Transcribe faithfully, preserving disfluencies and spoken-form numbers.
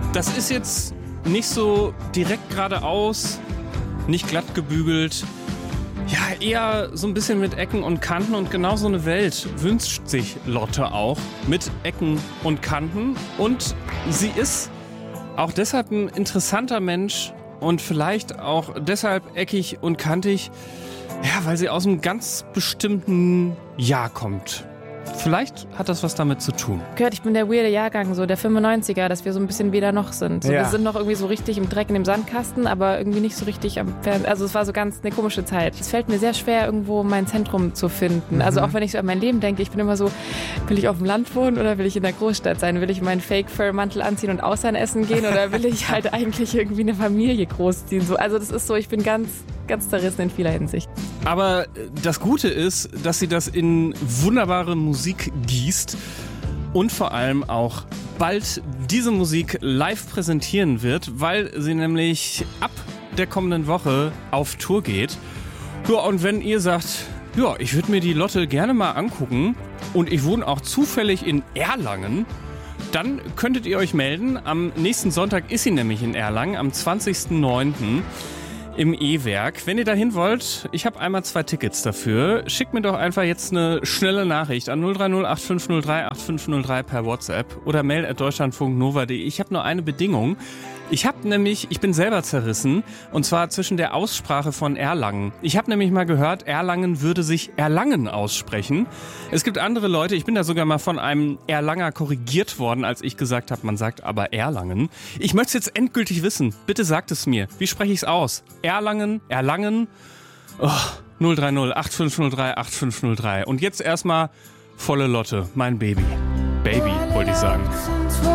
Das ist jetzt nicht so direkt geradeaus, nicht glatt gebügelt. Ja, eher so ein bisschen mit Ecken und Kanten, und genau so eine Welt wünscht sich Lotte auch, mit Ecken und Kanten. Und sie ist auch deshalb ein interessanter Mensch und vielleicht auch deshalb eckig und kantig, ja, weil sie aus einem ganz bestimmten Jahr kommt. Vielleicht hat das was damit zu tun. Gehört, ich bin der weirde Jahrgang, so der fünfundneunziger, dass wir so ein bisschen weder noch sind. So, ja. Wir sind noch irgendwie so richtig im Dreck in dem Sandkasten, aber irgendwie nicht so richtig am Fern. Also es war so ganz eine komische Zeit. Es fällt mir sehr schwer, irgendwo mein Zentrum zu finden. Mhm. Also auch wenn ich so an mein Leben denke, ich bin immer so, will ich auf dem Land wohnen oder will ich in der Großstadt sein? Will ich meinen Fake-Fur-Mantel anziehen und Austern essen gehen oder will ich halt eigentlich irgendwie eine Familie großziehen? So, also das ist so, ich bin ganz, ganz zerrissen in vieler Hinsicht. Aber das Gute ist, dass sie das in wunderbare Musik gießt und vor allem auch bald diese Musik live präsentieren wird, weil sie nämlich ab der kommenden Woche auf Tour geht. Ja, und wenn ihr sagt, ja, ich würde mir die Lotte gerne mal angucken und ich wohne auch zufällig in Erlangen, dann könntet ihr euch melden. Am nächsten Sonntag ist sie nämlich in Erlangen, am zwanzigsten neunten im E-Werk. Wenn ihr dahin wollt, ich habe einmal zwei Tickets dafür. Schickt mir doch einfach jetzt eine schnelle Nachricht an null drei null acht fünf null drei acht fünf null drei per WhatsApp oder mail at deutschlandfunk nova punkt de. Ich habe nur eine Bedingung. Ich habe nämlich, ich bin selber zerrissen, und zwar zwischen der Aussprache von Erlangen. Ich habe nämlich mal gehört, Erlangen würde sich Erlangen aussprechen. Es gibt andere Leute, ich bin da sogar mal von einem Erlanger korrigiert worden, als ich gesagt habe, man sagt aber Erlangen. Ich möchte es jetzt endgültig wissen. Bitte sagt es mir. Wie spreche ich es aus? Erlangen, Erlangen, oh, null drei null acht fünf null drei acht fünf null drei. Und jetzt erstmal volle Lotte, mein Baby. Baby, wollte ich sagen.